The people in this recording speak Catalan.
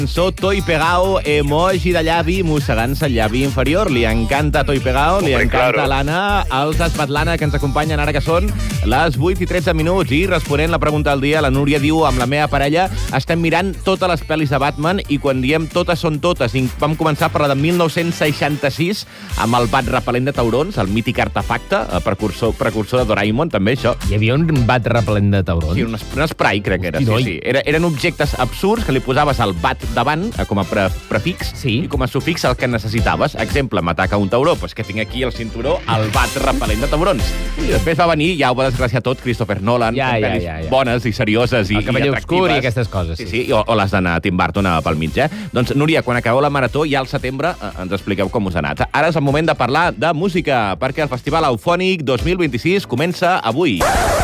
cançó Toi Pegao, emoji de llavi mossegant-se el llavi inferior. Li encanta Toi Pegao, li encanta l'Anna, els Espatlana que ens acompanyen ara que són les 8 i 13 minuts. I responent la pregunta del dia, la Núria diu: amb la meva parella estem mirant totes les pel·lis de Batman i quan diem totes són totes. I vam començar a parlar de 1966 amb el bat repel·lent de taurons, el mític artefacte, precursor de Doraemon, també això. Hi havia un bat repel·lent de taurons? Sí, un spray, crec que era. Hosti, sí. Eren objectes absurds que li posaves al bat davant com a prefix i com a sufix el que necessitaves. Exemple, m'ataca un tauró, doncs que tinc aquí el cinturó, el bat repel·lent de taurons. I després va venir, ja ho va desgraciar tot, Christopher Nolan, pel·lis bones i serioses i el Cavaller Obscur i aquestes coses. Sí, o les d'anar a Tim Burton pel mig, Doncs, Núria, quan acabeu la marató, ja al setembre, ens expliqueu com us ha anat. Ara és el moment de parlar de música, perquè el Festival Eufònic 2026 comença avui.